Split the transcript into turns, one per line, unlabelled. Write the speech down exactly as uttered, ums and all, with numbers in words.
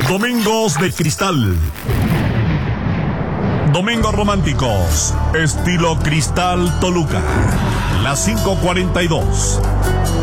Domingos de Cristal. Domingos románticos, estilo Cristal Toluca. Las cinco cuarenta y dos.